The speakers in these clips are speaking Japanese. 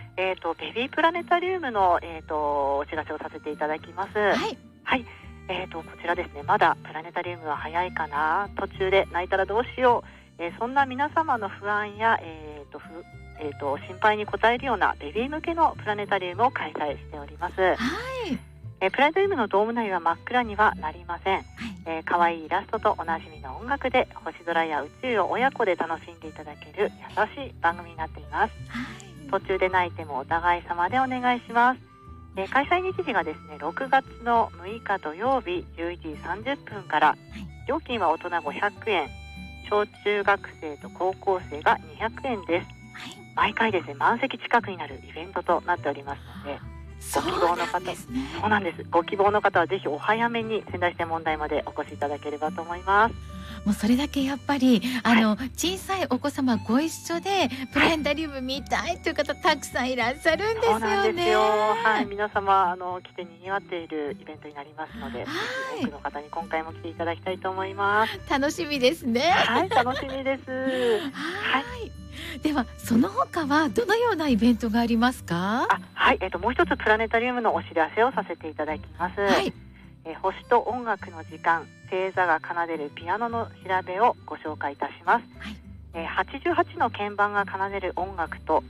ベビープラネタリウムの、お知らせをさせていただきます。はい、はい。こちらですね、まだプラネタリウムは早いかな、途中で泣いたらどうしよう、そんな皆様の不安や、心配に応えるようなベビー向けのプラネタリウムを開催しております。はい。プラネタリウムのドーム内は真っ暗にはなりません。可愛いイラストとおなじみの音楽で星空や宇宙を親子で楽しんでいただける優しい番組になっています。途中で泣いてもお互い様でお願いします。開催日時がですね、6月の6日土曜日11時30分から、料金は大人500円、小中学生と高校生が200円です。毎回ですね、満席近くになるイベントとなっておりますので、ご希望の方、そうなんです。ご希望の方はぜひお早めに仙台支店問題までお越しいただければと思います。 もうそれだけやっぱり小さいお子様ご一緒でプラネタリウム見たいという方たくさんいらっしゃるんですよね。そうなんですよ。 はい、皆様来てにぎわっているイベントになりますので、多くの方に今回も来ていただきたいと思います。 楽しみですね。 はい、楽しみです。 はい。ではその他はどのようなイベントがありますか？ はい、もう一つプラネタリウムのお知らせをさせていただきます。はい。星と音楽の時間、星座が奏でるピアノの調べをご紹介いたします。はい。88の鍵盤が奏でる音楽と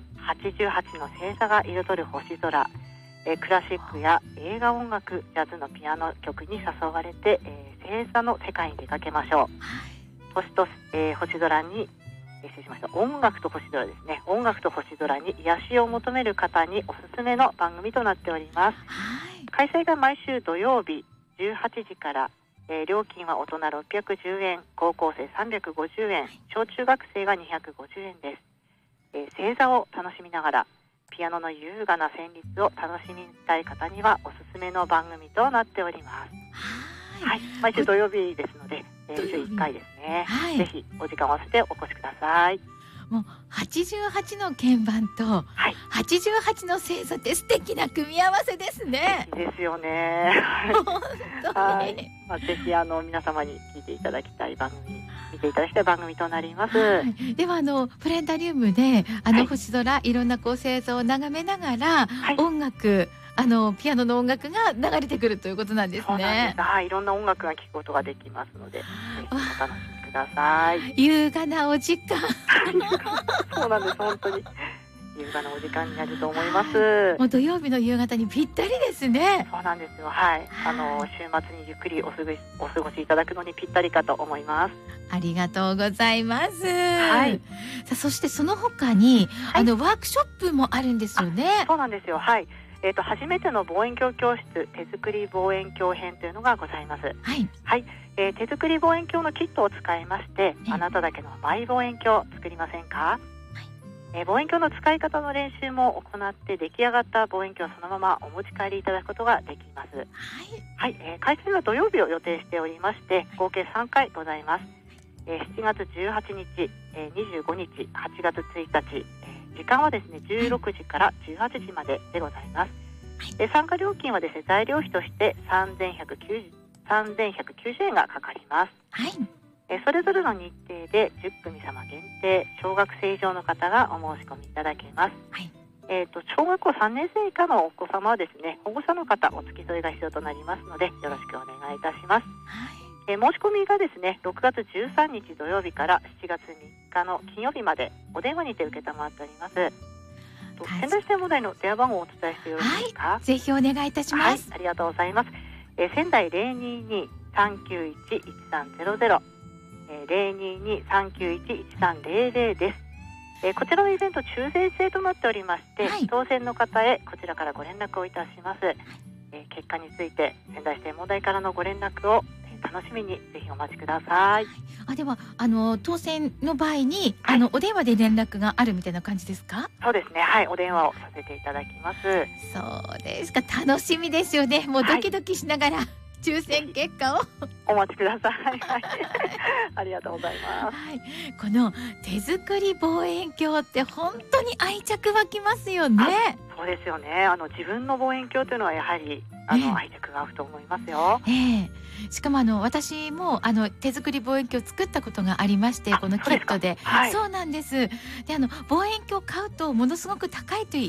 88の星座が彩る星空、クラシックや映画音楽、ジャズのピアノ曲に誘われて、星座の世界に出かけましょう。星と、星空に失礼しました。音楽と星空ですね。音楽と星空に癒しを求める方におすすめの番組となっております。開催が毎週土曜日18時から、料金は大人610円、高校生350円、小中学生が250円です。星座を楽しみながらピアノの優雅な旋律を楽しみたい方にはおすすめの番組となっております。はい、毎週土曜日ですので、週1回ですね。はい、ぜひお時間を合わせてお越しください。 もう88の鍵盤と88の星座って素敵な組み合わせですね。 いいですよね。 本当に。 ぜひ皆様に聞いていただきたい番組、見ていただきたい番組となります。 ではプラネタリウムで星空、いろんな星座を眺めながら、音楽ピアノの音楽が流れてくるということなんですね。 そうなんです。はい、いろんな音楽が聴くことができますので、ぜひお楽しみください。 優雅なお時間。 そうなんです。本当に優雅なお時間になると思います。 もう土曜日の夕方にぴったりですね。 そうなんですよ。はい。週末にゆっくりお過ごしいただくのにぴったりかと思います。 ありがとうございます。はい。さあ、そしてその他に、ワークショップもあるんですよね。 そうなんですよ。はい。初めての望遠鏡教室、手作り望遠鏡編というのがございます。はい。はい。手作り望遠鏡のキットを使いまして、あなただけのマイ望遠鏡作りませんか？望遠鏡の使い方の練習も行って、出来上がった望遠鏡をそのままお持ち帰りいただくことができます。はい。開催は土曜日を予定しておりまして、合計3回ございます。7月18日、25日、8月1日、時間はですね、16時から18時まででございます。参加料金はですね、材料費として3190円がかかります。はい。それぞれの日程で10組様限定、小学生以上の方がお申し込みいただけます。はい。小学校3年生以下のお子様はですね、保護者の方お付き添いが必要となりますので、よろしくお願いいたします。はい。申し込みがですね、6月13日土曜日から7月3日の金曜日までお電話にて受けたまっております。仙台支店問題の電話番号をお伝えしてよろしいですか？ はい、ぜひお願いいたします。 はい、ありがとうございます。仙台022-391-1300、022-391-1300です。こちらのイベント抽選制となっておりまして、当選の方へこちらからご連絡をいたします。結果について仙台支店問題からのご連絡を楽しみにぜひお待ちください。 では当選の場合に、お電話で連絡があるみたいな感じですか？ そうですね。はい、お電話をさせていただきます。 そうですか。楽しみですよね。もうドキドキしながら、抽選結果をお待ちください。はい、ありがとうございます。 はい、この手作り望遠鏡って本当に愛着湧きますよね。 そうですよね。自分の望遠鏡というのはやはり愛着が湧くと思いますよ。 しかも私も手作り望遠鏡を作ったことがありまして、このキットで。そうなんです。で望遠鏡を買うとものすごく高いという